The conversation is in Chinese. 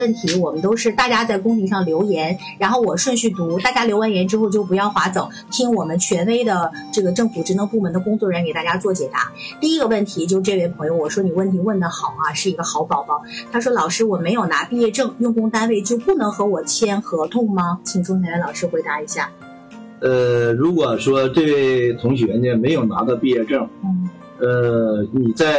问题我们都是大家在公屏上留言，然后我顺序读，大家留完言之后就不要划走，听我们权威的这个政府职能部门的工作人员给大家做解答。第一个问题就这位朋友，我说你问题问得好啊，是一个好宝宝。他说老师，我没有拿毕业证，用工单位就不能和我签合同吗？请钟田老师回答一下。 如果说这位同学呢没有拿到毕业证，你在